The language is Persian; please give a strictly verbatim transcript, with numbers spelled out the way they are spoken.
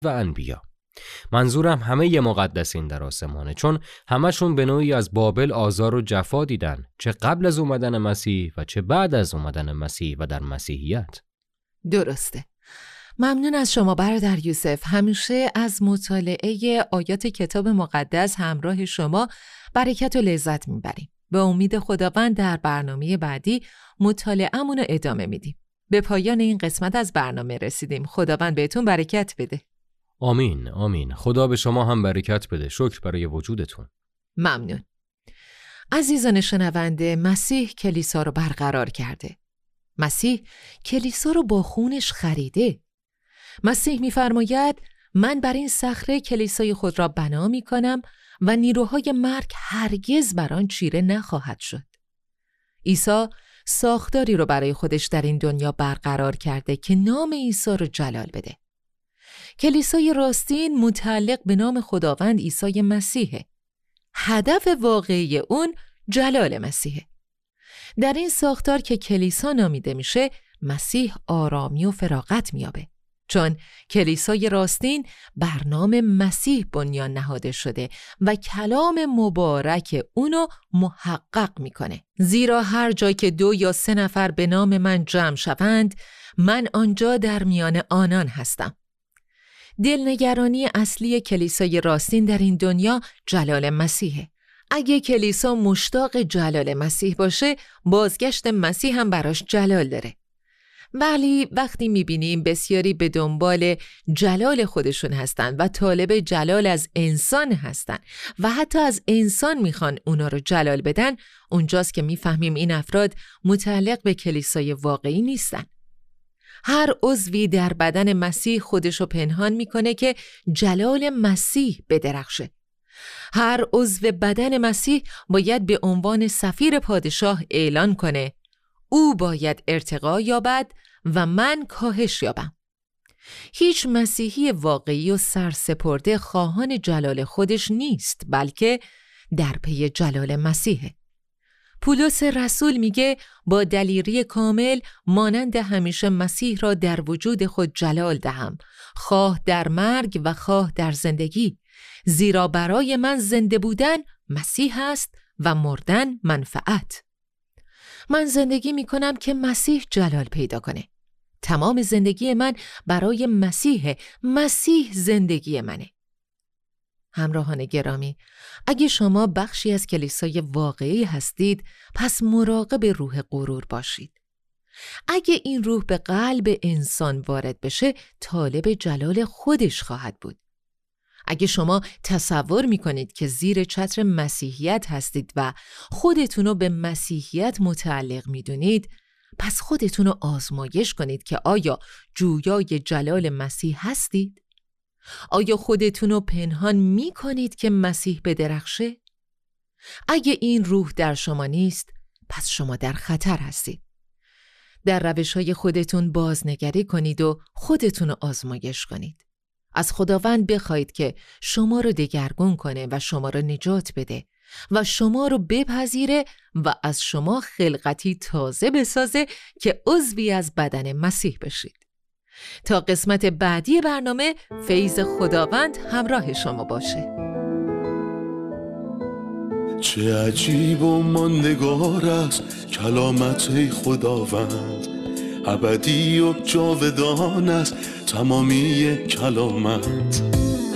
و انبیا. منظورم همه مقدسین در آسمانه، چون همشون به نوعی از بابل آزار و جفا دیدن، چه قبل از اومدن مسیح و چه بعد از اومدن مسیح و در مسیحیت. درسته. ممنون از شما برادر یوسف. همیشه از مطالعه آیات کتاب مقدس همراه شما برکت و لذت میبریم. به امید خداوند در برنامه بعدی مطالعه‌مون رو ادامه میدیم. به پایان این قسمت از برنامه رسیدیم. خداوند بهتون برکت بده. آمین آمین. خدا به شما هم برکت بده. شکر برای وجودتون. ممنون. عزیزان شنونده، مسیح کلیسا رو برقرار کرده. مسیح کلیسا رو با خونش خریده. مسیح می‌فرماید من بر این صخره کلیسای خود را بنا می‌کنم و نیروهای مرگ هرگز بر آن چیره نخواهد شد. عیسی ساختاری رو برای خودش در این دنیا برقرار کرده که نام عیسی رو جلال بده. کلیسای راستین متعلق به نام خداوند عیسی مسیحه. هدف واقعی اون جلال مسیحه. در این ساختار که کلیسا نامیده میشه، مسیح آرامی و فراغت میابه، چون کلیسای راستین بر نام مسیح بنیان نهاده شده و کلام مبارک اونو محقق میکنه. زیرا هر جا که دو یا سه نفر به نام من جمع شوند، من آنجا در میان آنان هستم. دلنگرانی اصلی کلیسای راستین در این دنیا جلال مسیحه. اگه کلیسا مشتاق جلال مسیح باشه، بازگشت مسیح هم براش جلال داره. ولی وقتی میبینیم بسیاری به دنبال جلال خودشون هستن و طالب جلال از انسان هستن و حتی از انسان میخوان اونا رو جلال بدن، اونجاست که میفهمیم این افراد متعلق به کلیسای واقعی نیستن. هر عضوی در بدن مسیح خودشو پنهان میکنه که جلال مسیح بدرخشه. هر عضو بدن مسیح باید به عنوان سفیر پادشاه اعلان کنه او باید ارتقا یابد و من کاهش یابم. هیچ مسیحی واقعی و سرسپرده خواهان جلال خودش نیست، بلکه در پی جلال مسیحه. پولس رسول میگه با دلیری کامل مانند همیشه مسیح را در وجود خود جلال دهم، خواه در مرگ و خواه در زندگی، زیرا برای من زنده بودن مسیح است و مردن منفعت. من زندگی میکنم که مسیح جلال پیدا کنه. تمام زندگی من برای مسیحه. مسیح زندگی منه. همراهان گرامی، اگه شما بخشی از کلیسای واقعی هستید، پس مراقب روح غرور باشید. اگه این روح به قلب انسان وارد بشه، طالب جلال خودش خواهد بود. اگه شما تصور میکنید که زیر چتر مسیحیت هستید و خودتونو به مسیحیت متعلق میدونید، پس خودتونو آزمایش کنید که آیا جویای جلال مسیح هستید؟ آیا خودتونو پنهان میکنید که مسیح بدرخشه؟ اگه این روح در شما نیست، پس شما در خطر هستید. در روش‌های خودتون بازنگری کنید و خودتونو آزمایش کنید. از خداوند بخواید که شما رو دگرگون کنه و شما رو نجات بده و شما رو بپذیره و از شما خلقتی تازه بسازه که عضوی از بدن مسیح بشید. تا قسمت بعدی برنامه، فیض خداوند همراه شما باشه. چه عجیب و ماندگار است کلامت خداوند، ابدی و جاودان است تمامی کلامت.